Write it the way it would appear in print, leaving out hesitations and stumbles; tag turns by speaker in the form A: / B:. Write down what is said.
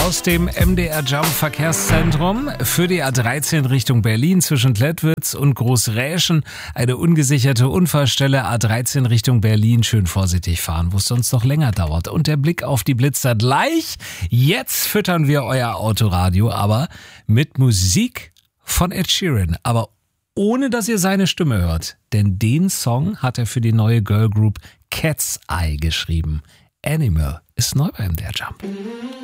A: Aus dem MDR Jump Verkehrszentrum für die A13 Richtung Berlin zwischen Klettwitz und Großräschen. Eine ungesicherte Unfallstelle, A13 Richtung Berlin. Schön vorsichtig fahren, wo es sonst noch länger dauert. Und der Blick auf die Blitzer gleich. Jetzt füttern wir euer Autoradio, aber mit Musik von Ed Sheeran. Aber ohne, dass ihr seine Stimme hört. Denn den Song hat er für die neue Girlgroup Cat's Eye geschrieben. Animal ist neu beim MDR Jump.